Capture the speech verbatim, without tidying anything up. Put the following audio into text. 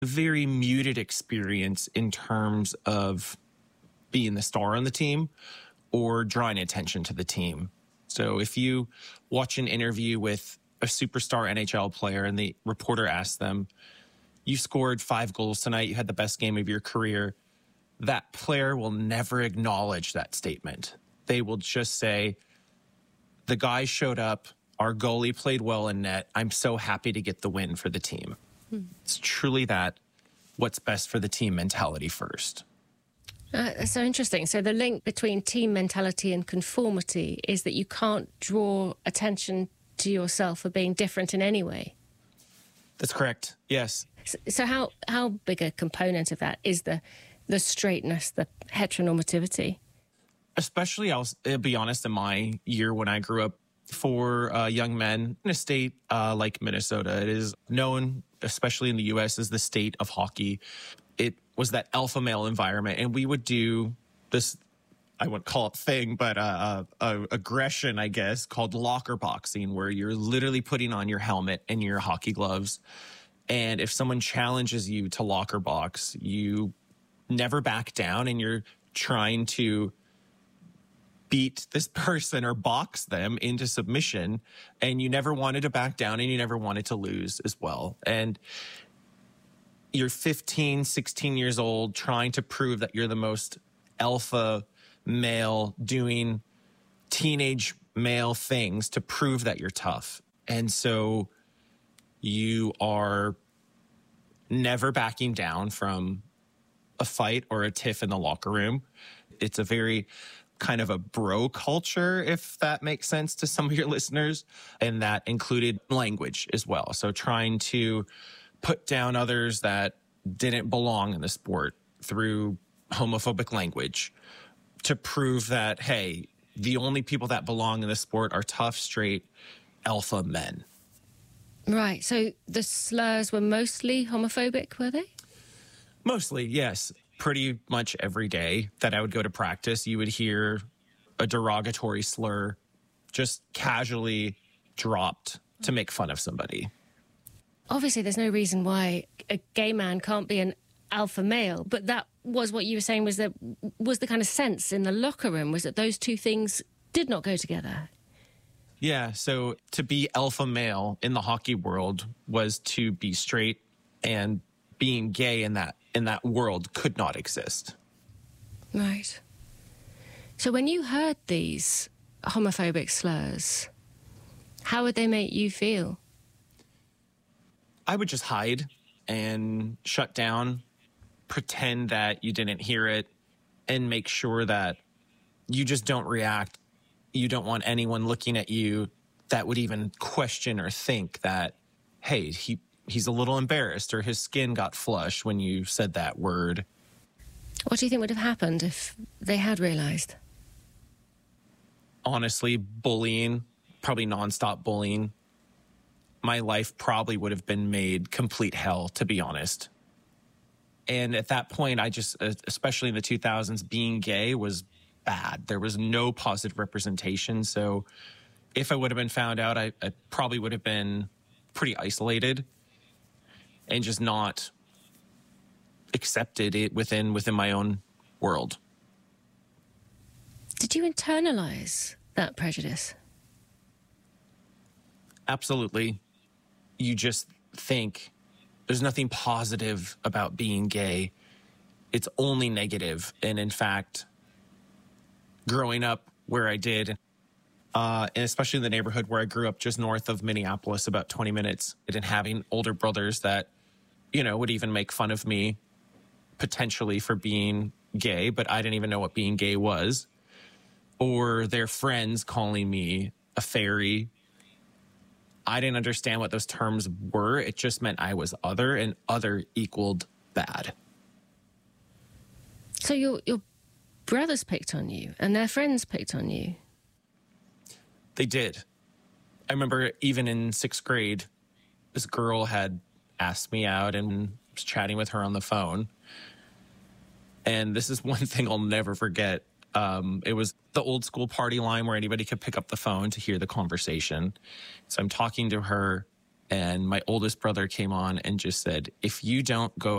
very muted experience in terms of being the star on the team or drawing attention to the team. So if you watch an interview with a superstar N H L player and the reporter asks them, you scored five goals tonight, you had the best game of your career, that player will never acknowledge that statement. They will just say, the guy showed up, our goalie played well in net, I'm so happy to get the win for the team. Hmm. It's truly that what's best for the team mentality first. Uh, that's so interesting. So the link between team mentality and conformity is that you can't draw attention to yourself for being different in any way. That's correct, yes. So, so how, how big a component of that is the, the straightness, the heteronormativity? Especially, I'll, I'll be honest, in my year when I grew up, for uh, young men in a state uh, like Minnesota, it is known, especially in the U S, as the state of hockey. It was that alpha male environment, and we would do this, I wouldn't call it thing, but uh, uh, aggression, I guess, called locker boxing, where you're literally putting on your helmet and your hockey gloves. And if someone challenges you to locker box, you never back down, and you're trying to beat this person or box them into submission, and you never wanted to back down and you never wanted to lose as well. And you're fifteen, sixteen years old trying to prove that you're the most alpha male doing teenage male things to prove that you're tough. And so you are never backing down from a fight or a tiff in the locker room. It's a very kind of a bro culture, if that makes sense to some of your listeners. And that included language as well. So trying to put down others that didn't belong in the sport through homophobic language to prove that, hey, the only people that belong in the sport are tough, straight, alpha men. Right. So the slurs were mostly homophobic, were they? Mostly, yes. Pretty much every day that I would go to practice, you would hear a derogatory slur just casually dropped to make fun of somebody. Obviously, there's no reason why a gay man can't be an alpha male, but that was what you were saying was that was the kind of sense in the locker room, was that those two things did not go together. Yeah, so to be alpha male in the hockey world was to be straight, and being gay in that in that world could not exist. Right. So when you heard these homophobic slurs, how would they make you feel? I would just hide and shut down, pretend that you didn't hear it, and make sure that you just don't react. You don't want anyone looking at you that would even question or think that, hey, he he's a little embarrassed or his skin got flushed when you said that word. What do you think would have happened if they had realized? Honestly, bullying, probably nonstop bullying. My life probably would have been made complete hell, to be honest. And at that point, I just, especially in the two thousands, being gay was bad. There was no positive representation. So if I would have been found out, I, I probably would have been pretty isolated and just not accepted it within within my own world. Did you internalize that prejudice? Absolutely. You just think there's nothing positive about being gay. It's only negative. And in fact, growing up where I did, uh, and especially in the neighborhood where I grew up just north of Minneapolis, about twenty minutes, and having older brothers that, you know, would even make fun of me potentially for being gay, but I didn't even know what being gay was. Or their friends calling me a fairy. I didn't understand what those terms were. It just meant I was other, and other equaled bad. So your your brothers picked on you and their friends picked on you? They did. I remember even in sixth grade, this girl had asked me out and was chatting with her on the phone. And this is one thing I'll never forget. Um, it was the old school party line where anybody could pick up the phone to hear the conversation. So I'm talking to her, And my oldest brother came on and just said, if you don't go